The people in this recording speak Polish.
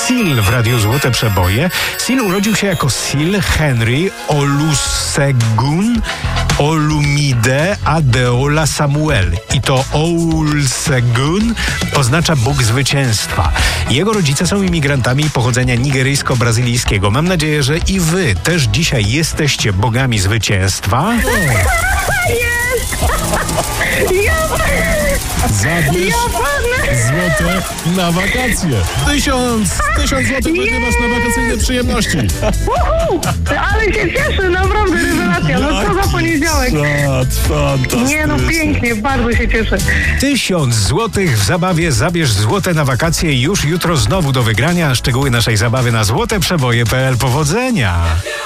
Sil w Radiu Złote Przeboje. Sil urodził się jako Sil Henry Olusegun Olumide Adeola Samuel. I to Olusegun oznacza Bóg zwycięstwa. Jego rodzice są imigrantami pochodzenia nigeryjsko-brazylijskiego. Mam nadzieję, że i wy też dzisiaj jesteście bogami zwycięstwa. Zabierz złote na wakacje. 1000 złotych wygrywasz na wakacyjne przyjemności. Ale się cieszę, naprawdę rewelacja. No co za poniedziałek. Fantastycznie. Nie no, pięknie, bardzo się cieszę. 1000 złotych w zabawie Zabierz złote na wakacje już jutro znowu do wygrania. Szczegóły naszej zabawy na złoteprzeboje.pl. Powodzenia!